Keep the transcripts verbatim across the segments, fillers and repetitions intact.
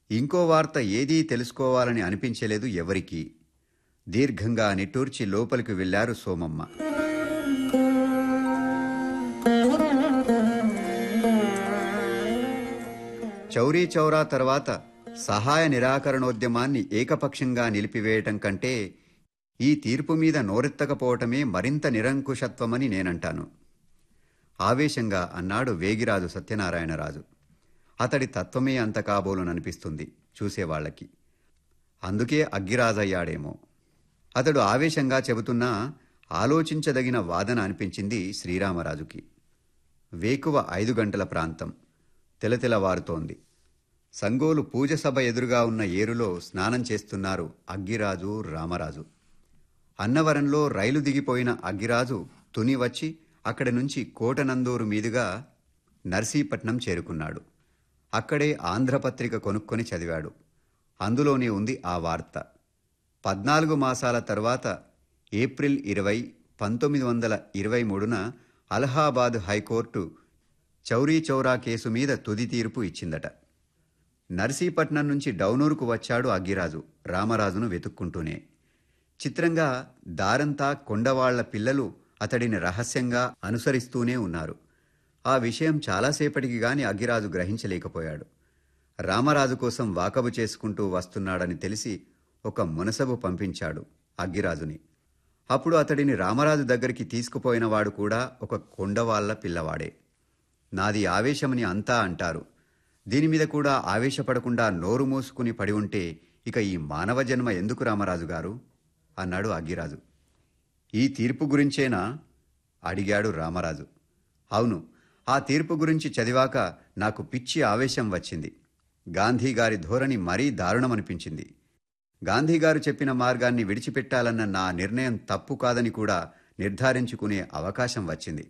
ఇంకో వార్త ఏదీ తెలుసుకోవాలని అనిపించలేదు ఎవరికీ. దీర్ఘంగా నిట్టూర్చి లోపలికి వెళ్లారు సోమమ్మ. చౌరీ చౌరా తర్వాత సహాయ నిరాకరణోద్యమాన్ని ఏకపక్షంగా నిలిపివేయటం కంటే ఈ తీర్పు మీద నోరెత్తకపోవటమే మరింత నిరంకుశత్వమని నేనంటాను. ఆవేశంగా అన్నాడు వేగిరాజు సత్యనారాయణరాజు. అతడి తత్వమే అంత కాబోలుననిపిస్తుంది చూసేవాళ్లకి. అందుకే అగ్గిరాజయ్యాడేమో. అతడు ఆవేశంగా చెబుతున్నా ఆలోచించదగిన వాదన అనిపించింది శ్రీరామరాజుకి. వేకువ ఐదు గంటల ప్రాంతం. తెలతెలవారుతోంది. సంగోలు పూజ సభ ఎదురుగా ఉన్న ఏరులో స్నానం చేస్తున్నారు అగ్గిరాజు, రామరాజు. అన్నవరంలో రైలు దిగిపోయిన అగ్గిరాజు తుని వచ్చి అక్కడి నుంచి కోటనందూరు మీదుగా నర్సీపట్నం చేరుకున్నాడు. అక్కడే ఆంధ్రపత్రిక కొనుక్కొని చదివాడు. అందులోనే ఉంది ఆ వార్త. పద్నాలుగు మాసాల తర్వాత ఏప్రిల్ ఇరవై పంతొమ్మిది వందల ఇరవై మూడున అలహాబాద్ హైకోర్టు చౌరీ చౌరా కేసు మీద తుది తీర్పు ఇచ్చిందట. నర్సీపట్నం నుంచి డౌనూరుకు వచ్చాడు అగ్గిరాజు రామరాజును వెతుక్కుంటూనే. చిత్రంగా దారంతా కొండవాళ్ల పిల్లలు అతడిని రహస్యంగా అనుసరిస్తూనే ఉన్నారు. ఆ విషయం చాలాసేపటికి గాని అగ్గిరాజు గ్రహించలేకపోయాడు. రామరాజు కోసం వాకబు చేసుకుంటూ వస్తున్నాడని తెలిసి ఒక మునసబు పంపించాడు అగ్గిరాజుని. అప్పుడు అతడిని రామరాజు దగ్గరికి తీసుకుపోయినవాడు కూడా ఒక కొండవాళ్ల పిల్లవాడే. నాది ఆవేశమని అంతా అంటారు. దీనిమీద కూడా ఆవేశపడకుండా నోరు మూసుకుని పడి ఉంటే ఇక ఈ మానవ జన్మ ఎందుకు రామరాజు గారు అన్నాడు అగ్గిరాజు. ఈ తీర్పు గురించేనా అడిగాడు రామరాజు. అవును, ఆ తీర్పు గురించి చదివాక నాకు పిచ్చి ఆవేశం వచ్చింది. గాంధీగారి ధోరణి మరీ దారుణమనిపించింది. గాంధీగారు చెప్పిన మార్గాన్ని విడిచిపెట్టాలన్న నా నిర్ణయం తప్పు కాదని కూడా నిర్ధారించుకునే అవకాశం వచ్చింది.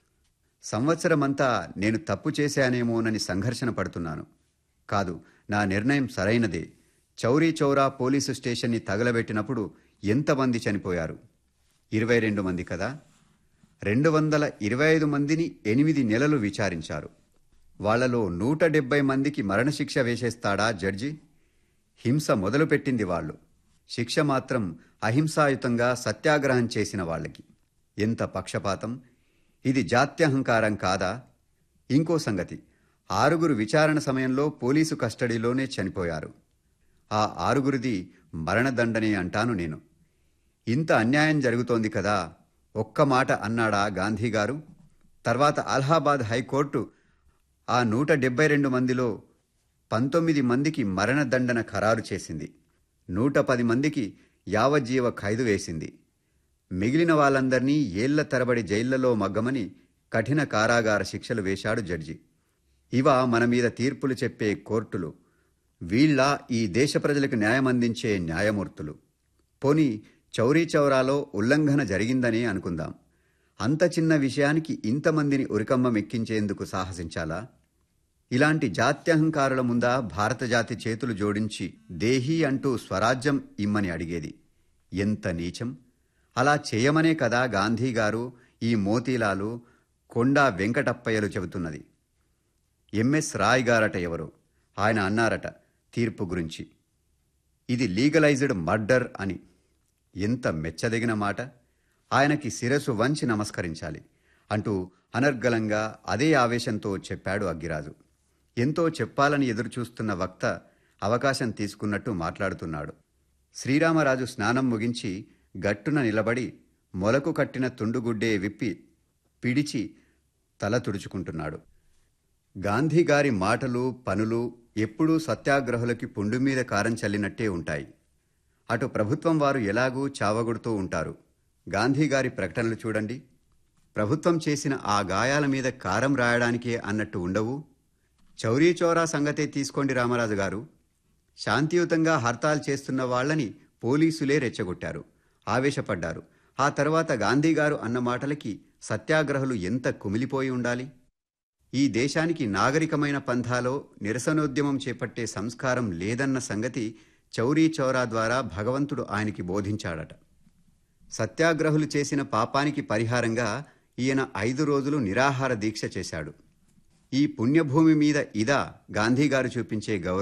సంవత్సరమంతా నేను తప్పు చేశానేమోనని సంఘర్షణ పడుతున్నాను. కాదు, నా నిర్ణయం సరైనదే. చౌరీ చౌరా పోలీసు స్టేషన్ని తగలబెట్టినప్పుడు ఎంతమంది చనిపోయారు? ఇరవై రెండు మంది కదా. రెండు వందల ఇరవై ఐదు మందిని ఎనిమిది నెలలు విచారించారు. వాళ్లలో నూట డెబ్బై మందికి మరణశిక్ష వేసేస్తాడా జడ్జి? హింస మొదలుపెట్టింది వాళ్ళు. శిక్ష మాత్రం అహింసాయుతంగా సత్యాగ్రహం చేసిన వాళ్ళకి. ఎంత పక్షపాతం! ఇది జాత్యహంకారం కాదా? ఇంకో సంగతి, ఆరుగురు విచారణ సమయంలో పోలీసు కస్టడీలోనే చనిపోయారు. ఆ ఆరుగురిది మరణదండనే అంటాను నేను. ఇంత అన్యాయం జరుగుతోంది కదా, ఒక్క మాట అన్నాడా గాంధీగారు? తర్వాత అలహాబాద్ హైకోర్టు ఆ నూట డెబ్బై రెండు మందిలో పంతొమ్మిది మందికి మరణదండన ఖరారు చేసింది. నూట పది మందికి యావజ్జీవ ఖైదు వేసింది. మిగిలిన వాళ్ళందర్నీ ఏళ్ల తరబడి జైళ్లలో మగ్గమని కఠిన కారాగార శిక్షలు వేశాడు జడ్జి. ఇవా మన మీద తీర్పులు చెప్పే కోర్టులు? వీళ్ళ ఈ దేశ ప్రజలకు న్యాయమందించే న్యాయమూర్తులు? పోనీ చౌరీ చౌరాలో ఉల్లంఘన జరిగిందని అనుకుందాం. అంత చిన్న విషయానికి ఇంతమందిని ఉరికమ్మం ఎక్కించేందుకు సాహసించాలా? ఇలాంటి జాత్యహంకారుల ముందా భారత జాతి చేతులు జోడించి దేహీ అంటూ స్వరాజ్యం ఇమ్మని అడిగేది? ఎంత నీచం! అలా చేయమనే కదా గాంధీగారు, ఈ మోతీలాలు, కొండా వెంకటప్పయ్యలు చెబుతున్నది. ఎంఎస్ రాయ్ గారట ఎవరు, ఆయన అన్నారట తీర్పు గురించి, ఇది లీగలైజ్డ్ మర్డర్ అని. ఎంత మెచ్చదగిన మాట! ఆయనకి శిరసు వంచి నమస్కరించాలి అంటూ అనర్గళంగా అదే ఆవేశంతో చెప్పాడు అగ్గిరాజు. ఎంతో చెప్పాలని ఎదురుచూస్తున్న వక్త అవకాశం తీసుకున్నట్టు మాట్లాడుతున్నాడు. శ్రీరామరాజు స్నానం ముగించి గట్టున నిలబడి మొలకు కట్టిన తుండుగుడ్డే విప్పి పిడిచి తల తుడుచుకుంటున్నాడు. గాంధీగారి మాటలు, పనులు ఎప్పుడూ సత్యాగ్రహులకి పుండు మీద కారం చల్లినట్టే ఉంటాయి. అటు ప్రభుత్వం వారు ఎలాగూ చావగొడుతూ ఉంటారు. గాంధీగారి ప్రకటనలు చూడండి. ప్రభుత్వం చేసిన ఆ గాయాల మీద కారం రాయడానికే అన్నట్టు ఉండవు. చౌరీ చౌరా సంగతే తీసుకోండి రామరాజు గారు. శాంతియుతంగా హర్తాల్ చేస్తున్న వాళ్లని పోలీసులే రెచ్చగొట్టారు, ఆవేశపడ్డారు. ఆ తర్వాత గాంధీగారు అన్న మాటలకి సత్యాగ్రహులు ఎంత కుమిలిపోయి ఉండాలి? ఈ దేశానికి నాగరికమైన పంథాలో నిరసనోద్యమం చేపట్టే సంస్కారం లేదన్న సంగతి చౌరీ చౌరా ద్వారా భగవంతుడు ఆయనకి బోధించాడట. సత్యాగ్రహులు చేసిన పాపానికి పరిహారంగా ఈయన ఐదు రోజులు నిరాహార దీక్ష చేశాడు. ఈ పుణ్యభూమి మీద ఇదా గాంధీగారు చూపించే గౌరవం?